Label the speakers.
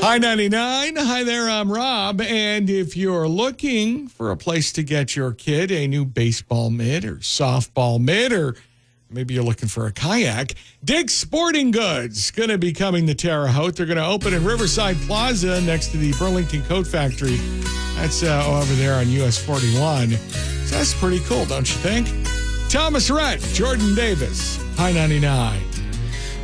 Speaker 1: Hi, 99. Hi there, I'm Rob. And if you're looking for a place to get your kid a new baseball mitt or softball mitt, or maybe you're looking for a kayak, Dick's Sporting Goods going to be coming to Terre Haute. They're going to open in Riverside Plaza next to the Burlington Coat Factory. That's over there on US 41. So that's pretty cool, don't you think? Thomas Rhett, Jordan Davis, Hi 99.